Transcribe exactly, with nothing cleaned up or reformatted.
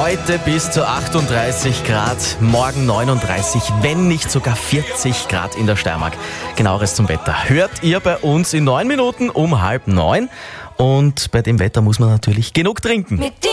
Heute bis zu achtunddreißig Grad, morgen neununddreißig, wenn nicht sogar vierzig Grad in der Steiermark. Genaueres zum Wetter hört ihr bei uns in neun Minuten um halb neun. Und bei dem Wetter muss man natürlich genug trinken. Mit dir